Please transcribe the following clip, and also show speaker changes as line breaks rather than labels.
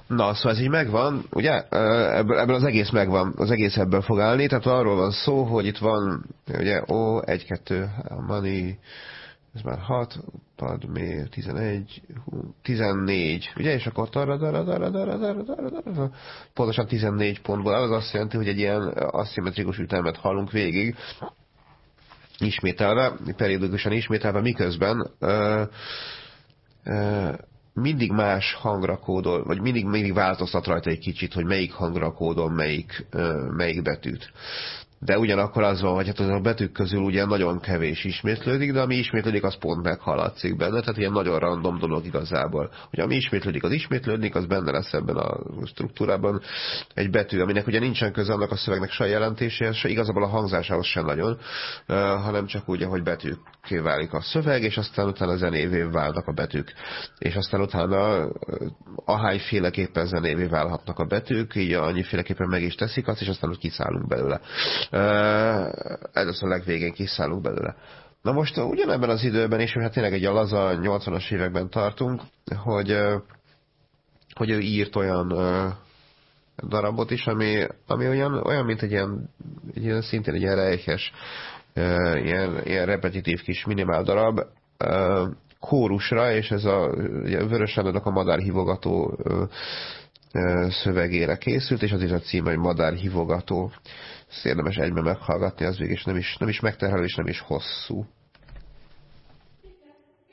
Na, szóval ez így megvan, ugye? Ebből az egész megvan, az egész ebből fog állni, tehát arról van szó, hogy itt van, ugye, 1, 2, money, ez már 6, Padmé, 11, 14, ugye, és akkor pontosan 14 pontból, az azt jelenti, hogy egy ilyen aszimmetrikus ütemet hallunk végig, ismételve, periódikusan ismételve, miközben mindig más hangra kódol, vagy mindig változtat rajta egy kicsit, hogy melyik hangra kódol melyik betűt. De ugyanakkor az van, hogy hát a betűk közül ugye nagyon kevés ismétlődik, de ami ismétlődik, az pont meghaladszik benne, tehát ilyen nagyon random dolog igazából. Hogy ami ismétlődik, az ismétlődik, az benne lesz ebben a struktúrában egy betű, aminek ugye nincsen köze annak a szövegnek se a jelentéséhez, se igazából a hangzásához sem nagyon, hanem csak úgy, hogy betűkké válik a szöveg, és aztán utána zenévé válnak a betűk. És aztán utána ahányféleképpen zenévé válhatnak a betűk, így annyiféleképpen meg is teszik azt, és aztán úgy kiszállunk belőle. Először a legvégén kiszállunk belőle. Na most ugyanebben az időben, és hát tényleg egy a laza 80-as években tartunk, hogy ő írt olyan darabot is, ami olyan mint egy ilyen szintén egy ilyen rejhes, ilyen repetitív kis minimál darab, kórusra, és ez a Vörös Sándornak a madárhívogató szövegére készült, és az is a címe, hogy madárhívogató. Ezt érdemes egyben meghallgatni, az végig nem is megterhelő, és nem is hosszú.